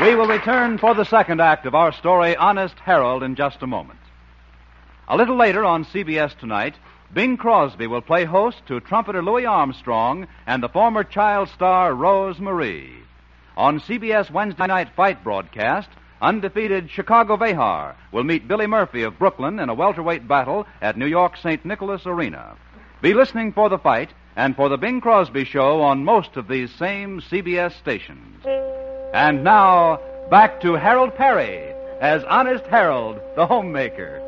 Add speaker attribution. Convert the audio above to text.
Speaker 1: We will return for the second act of our story, Honest Harold, in just a moment. A little later on CBS Tonight, Bing Crosby will play host to trumpeter Louis Armstrong and the former child star Rose Marie. On CBS Wednesday night fight broadcast, undefeated Chicago Behar will meet Billy Murphy of Brooklyn in a welterweight battle at New York's St. Nicholas Arena. Be listening for the fight and for the Bing Crosby Show on most of these same CBS stations. And now, back to Harold Perry as Honest Harold, the homemaker.